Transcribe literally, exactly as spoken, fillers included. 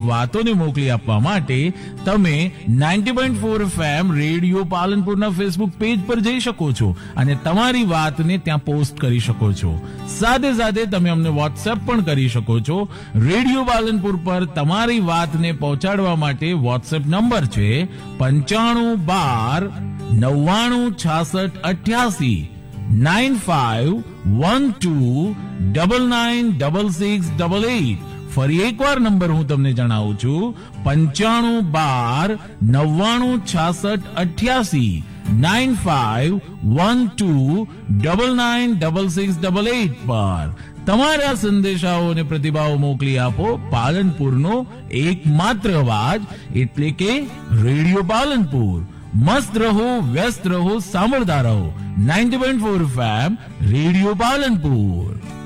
વાતોને મોકલી આપવા માટે તમે ninety point four FM radio પાલનપુરના Facebook page પર જઈ શકો છો અને તમારી વાતને ત્યાં પોસ્ટ કરી શકો છો. સાથે સાથે તમે અમને વોટ્સએપ પણ કરી શકો છો. રેડિયો પાલનપુર પર તમારી વાતને પહોંચાડવા માટે વોટ્સએપ નંબર છે પંચાણું બાર નવ્વાણું છાસઠ અઠ્યાસી nine five one two double nine double six double eight. ફરી એકવાર નંબર હું તમને જણાવું છું પંચાણું બાર નવ્વાણું છાસઠ અઠ્યાસી nine five one two double nine double six double eight પર તમારા સંદેશાઓ અને પ્રતિભાવો મોકલી આપો. પાલનપુરનો એકમાત્ર અવાજ એટલે કે રેડિયો પાલનપુર. મસ્ત રહો, વ્યસ્ત રહો, સાંભળતા રહો ninety point four FM radio Palanpur.